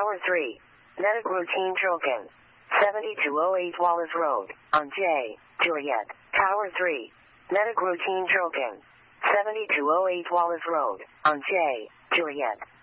Tower 3. Medic routine Trocan. 7208 Wallace Road, on J. Juliet. Tower 3. Medic routine Trocan. 7208 Wallace Road, on J. Juliet.